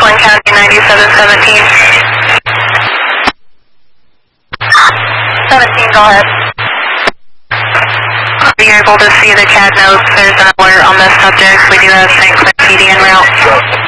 Oakland County 9717. 17, go ahead. Are you able to see the CAD notes? There's an alert on the subject. We do have St. Clair PD en route.